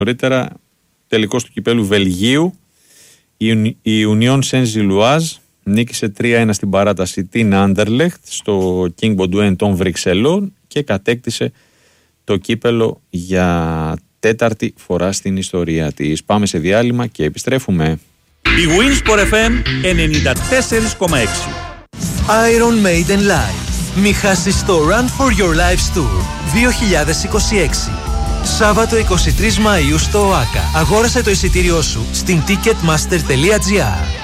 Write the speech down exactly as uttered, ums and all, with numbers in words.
Νωρίτερα, τελικός του κυπέλου Βελγίου, η Union Saint-Gilloise νίκησε τρία ένα στην παράταση την Anderlecht στο King Baudouin των Βρυξελών και κατέκτησε το κύπελο για τέταρτη φορά στην ιστορία της. Πάμε σε διάλειμμα και επιστρέφουμε. Η Winsport εφ εμ ενενήντα τέσσερα κόμμα έξι. Iron Maiden Live. Μη χάσεις το Run for Your Lives Tour δύο χιλιάδες είκοσι έξι. Σάββατο εικοστή τρίτη Μαΐου στο ΟΑΚΑ. Αγόρασε το εισιτήριό σου στην ticketmaster τελεία gr.